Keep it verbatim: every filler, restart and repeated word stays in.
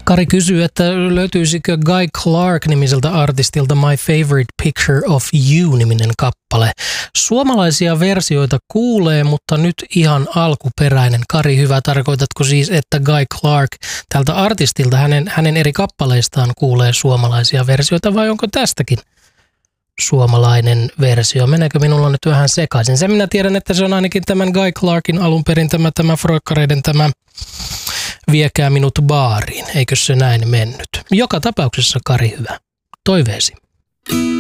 Kari kysyy, että löytyisikö Guy Clark-nimiseltä artistilta My Favorite Picture of You-niminen kappale. Suomalaisia versioita kuulee, mutta nyt ihan alkuperäinen. Kari, hyvä, tarkoitatko siis, että Guy Clark tältä artistilta, hänen, hänen eri kappaleistaan kuulee suomalaisia versioita, vai onko tästäkin suomalainen versio? Meneekö minulla nyt vähän sekaisin? Sen minä tiedän, että se on ainakin tämän Guy Clarkin alun perin tämä, tämä Froikkareiden tämä Viekää minut baariin. Eikö se näin mennyt? Joka tapauksessa, Kari, hyvä. Toiveesi.